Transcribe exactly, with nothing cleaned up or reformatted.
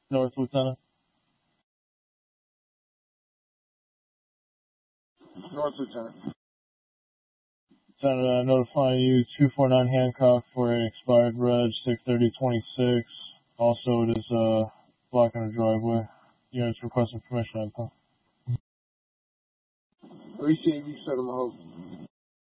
North, Lieutenant. North, Lieutenant. Lieutenant, uh, notifying you two four nine Hancock for an expired reg six thirty twenty-six. Also, it is uh, blocking a driveway. Units requesting permission. Receive, you set them a host.